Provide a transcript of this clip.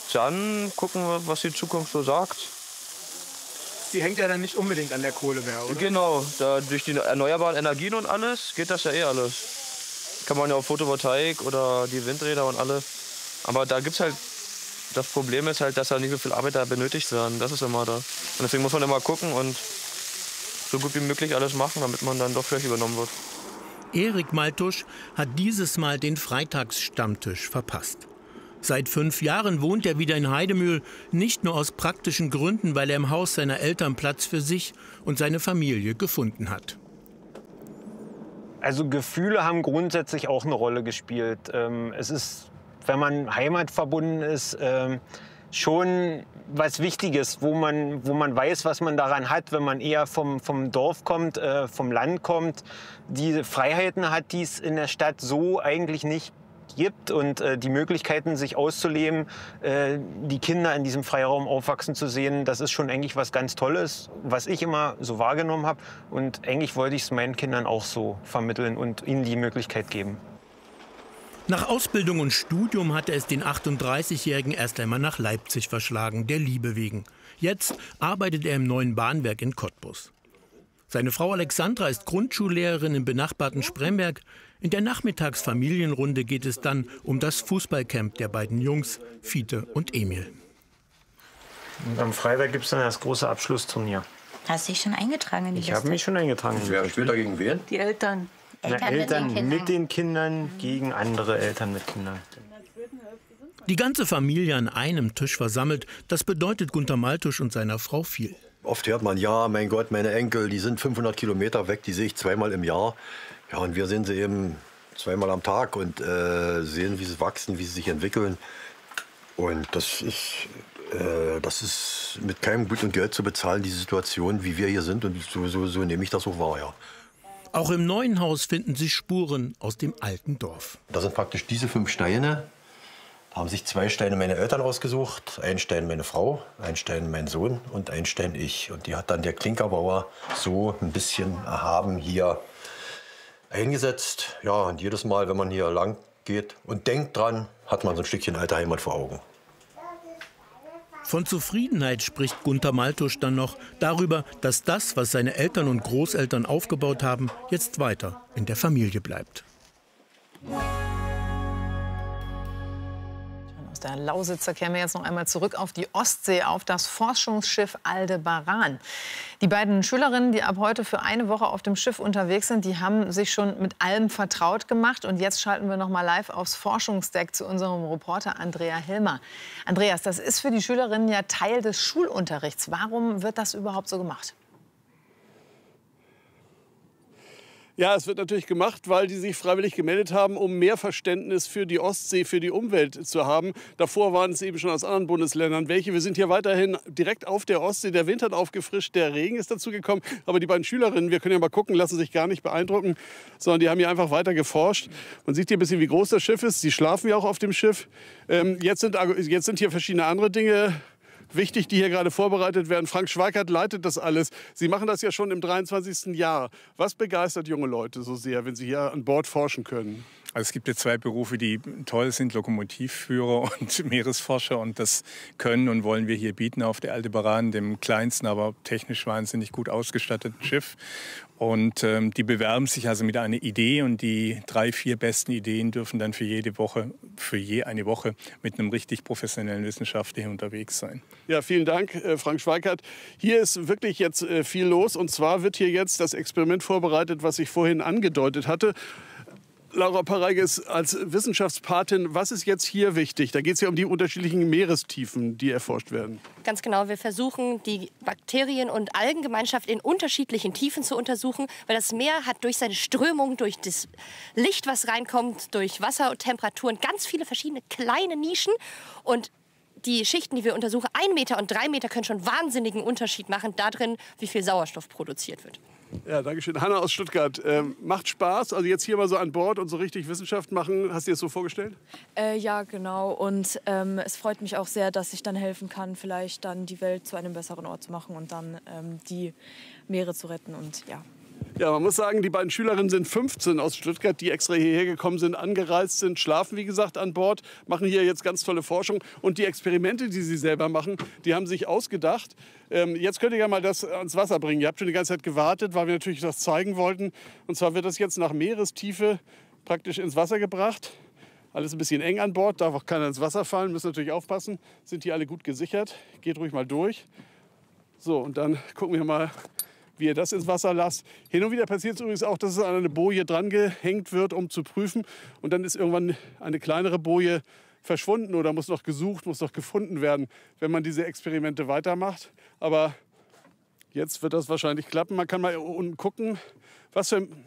dann gucken wir, was die Zukunft so sagt. Die hängt ja dann nicht unbedingt an der Kohle mehr, oder? Genau, durch die erneuerbaren Energien und alles geht das ja eh alles. Kann man ja auf Photovoltaik oder die Windräder und alle. Aber da gibt's halt, das Problem ist halt, dass da nicht so viel Arbeiter benötigt werden. Das ist immer da. Und deswegen muss man immer gucken und so gut wie möglich alles machen, damit man dann doch vielleicht übernommen wird. Erik Maltusch hat dieses Mal den Freitagsstammtisch verpasst. Seit 5 Jahren wohnt er wieder in Heidemühl, nicht nur aus praktischen Gründen, weil er im Haus seiner Eltern Platz für sich und seine Familie gefunden hat. Also Gefühle haben grundsätzlich auch eine Rolle gespielt. Es ist, wenn man heimatverbunden ist, schon was Wichtiges, wo man weiß, was man daran hat, wenn man eher vom Dorf kommt, vom Land kommt. Die Freiheiten hat, die es in der Stadt so eigentlich nicht gibt und die Möglichkeiten, sich auszuleben, die Kinder in diesem Freiraum aufwachsen zu sehen, das ist schon eigentlich was ganz Tolles, was ich immer so wahrgenommen habe. Und eigentlich wollte ich es meinen Kindern auch so vermitteln und ihnen die Möglichkeit geben. Nach Ausbildung und Studium hatte es den 38-Jährigen erst einmal nach Leipzig verschlagen, der Liebe wegen. Jetzt arbeitet er im neuen Bahnwerk in Cottbus. Seine Frau Alexandra ist Grundschullehrerin im benachbarten Spremberg. In der Nachmittagsfamilienrunde geht es dann um das Fußballcamp der beiden Jungs, Fiete und Emil. Und am Freitag gibt es dann das große Abschlussturnier. Hast du dich schon eingetragen in die Liste? Ich habe mich schon eingetragen. Wer spielt da gegen wen? Die Eltern. Eltern mit den Kindern gegen andere Eltern mit Kindern. Die ganze Familie an einem Tisch versammelt, das bedeutet Gunter Maltusch und seiner Frau viel. Oft hört man, ja, mein Gott, meine Enkel, die sind 500 Kilometer weg, die sehe ich zweimal im Jahr. Ja, und wir sehen sie eben zweimal am Tag und sehen, wie sie wachsen, wie sie sich entwickeln. Und das ist mit keinem Gut und Geld zu bezahlen, die Situation, wie wir hier sind. Und so nehme ich das auch wahr, ja. Auch im neuen Haus finden sich Spuren aus dem alten Dorf. Das sind praktisch diese 5 Steine. Da haben sich 2 Steine meine Eltern ausgesucht. Ein Stein meine Frau, ein Stein mein Sohn und ein Stein ich. Und die hat dann der Klinkerbauer so ein bisschen erhaben hier eingesetzt. Ja, und jedes Mal, wenn man hier lang geht und denkt dran, hat man so ein Stückchen alte Heimat vor Augen. Von Zufriedenheit spricht Gunter Maltusch dann noch darüber, dass das, was seine Eltern und Großeltern aufgebaut haben, jetzt weiter in der Familie bleibt. Aus der Lausitzer kehren wir jetzt noch einmal zurück auf die Ostsee, auf das Forschungsschiff Aldebaran. Die beiden Schülerinnen, die ab heute für eine Woche auf dem Schiff unterwegs sind, die haben sich schon mit allem vertraut gemacht. Und jetzt schalten wir noch mal live aufs Forschungsdeck zu unserem Reporter Andrea Hilmer. Andreas, das ist für die Schülerinnen ja Teil des Schulunterrichts. Warum wird das überhaupt so gemacht? Ja, es wird natürlich gemacht, weil die sich freiwillig gemeldet haben, um mehr Verständnis für die Ostsee, für die Umwelt zu haben. Davor waren es eben schon aus anderen Bundesländern welche. Wir sind hier weiterhin direkt auf der Ostsee. Der Wind hat aufgefrischt, der Regen ist dazu gekommen. Aber die beiden Schülerinnen, wir können ja mal gucken, lassen sich gar nicht beeindrucken, sondern die haben hier einfach weiter geforscht. Man sieht hier ein bisschen, wie groß das Schiff ist. Sie schlafen ja auch auf dem Schiff. Jetzt sind hier verschiedene andere Dinge wichtig, die hier gerade vorbereitet werden. Frank Schweikert leitet das alles. Sie machen das ja schon im 23. Jahr. Was begeistert junge Leute so sehr, wenn sie hier an Bord forschen können? Also es gibt ja 2 Berufe, die toll sind, Lokomotivführer und Meeresforscher. Und das können und wollen wir hier bieten auf der Aldebaran, dem kleinsten, aber technisch wahnsinnig gut ausgestatteten Schiff. Und die bewerben sich also mit einer Idee und die 3, 4 besten Ideen dürfen dann für je eine Woche mit einem richtig professionellen Wissenschaftler unterwegs sein. Ja, vielen Dank, Frank Schweikert. Hier ist wirklich jetzt viel los. Und zwar wird hier jetzt das Experiment vorbereitet, was ich vorhin angedeutet hatte. Laura Pareiges, als Wissenschaftspatin, was ist jetzt hier wichtig? Da geht es ja um die unterschiedlichen Meerestiefen, die erforscht werden. Ganz genau, wir versuchen, die Bakterien- und Algengemeinschaft in unterschiedlichen Tiefen zu untersuchen, weil das Meer hat durch seine Strömung, durch das Licht, was reinkommt, durch Wasser und Temperaturen ganz viele verschiedene kleine Nischen. Und die Schichten, die wir untersuchen, 1 Meter und 3 Meter, können schon wahnsinnigen Unterschied machen darin, wie viel Sauerstoff produziert wird. Ja, danke schön. Hanna aus Stuttgart. Macht Spaß, also jetzt hier mal so an Bord und so richtig Wissenschaft machen. Hast du dir das so vorgestellt? Ja, genau. Und es freut mich auch sehr, dass ich dann helfen kann, vielleicht dann die Welt zu einem besseren Ort zu machen und dann die Meere zu retten. Und ja. Ja, man muss sagen, die beiden Schülerinnen sind 15 aus Stuttgart, die extra hierher gekommen sind, angereist sind, schlafen, wie gesagt, an Bord, machen hier jetzt ganz tolle Forschung. Und die Experimente, die sie selber machen, die haben sich ausgedacht. Jetzt könnt ihr ja mal das ans Wasser bringen. Ihr habt schon die ganze Zeit gewartet, weil wir natürlich das zeigen wollten. Und zwar wird das jetzt nach Meerestiefe praktisch ins Wasser gebracht. Alles ein bisschen eng an Bord, darf auch keiner ins Wasser fallen, müssen natürlich aufpassen. Sind die alle gut gesichert. Geht ruhig mal durch. So, und dann gucken wir mal, wie ihr das ins Wasser lasst. Hin und wieder passiert es übrigens auch, dass es an eine Boje dran gehängt wird, um zu prüfen. Und dann ist irgendwann eine kleinere Boje verschwunden oder muss noch gesucht, muss noch gefunden werden, wenn man diese Experimente weitermacht. Aber jetzt wird das wahrscheinlich klappen. Man kann mal unten gucken, was für